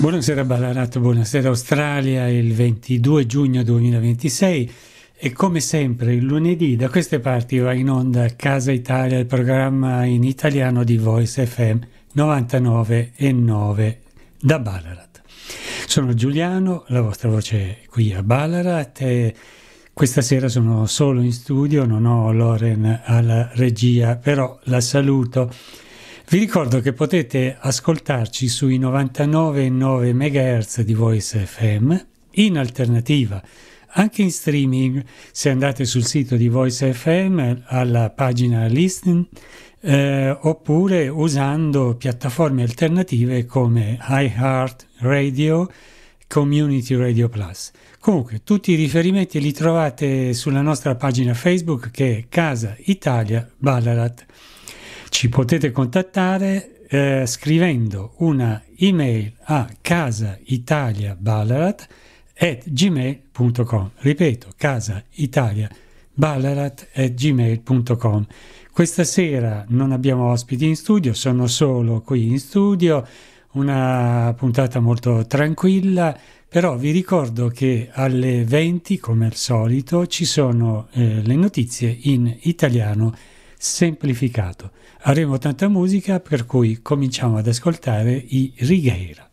Buonasera Ballarat, buonasera Australia, il 22 giugno 2026 e come sempre il lunedì da queste parti va in onda Casa Italia, il programma in italiano di Voice FM 99.9 da Ballarat. Sono Giuliano, la vostra voce qui a Ballarat e questa sera sono solo in studio, non ho Loren alla regia, però la saluto. Vi ricordo che potete ascoltarci sui 99,9 MHz di Voice FM, in alternativa anche in streaming se andate sul sito di Voice FM alla pagina Listen oppure usando piattaforme alternative come iHeart Radio, Community Radio Plus. Comunque tutti i riferimenti li trovate sulla nostra pagina Facebook che è Casa Italia Ballarat. Ci potete contattare scrivendo una email a casaitaliaballarat@gmail.com. Ripeto, casaitaliaballarat@gmail.com. Questa sera non abbiamo ospiti in studio, sono solo qui in studio, una puntata molto tranquilla, però vi ricordo che alle 20, come al solito, ci sono le notizie in italiano semplificato. Avremo tanta musica, per cui cominciamo ad ascoltare i Righeira.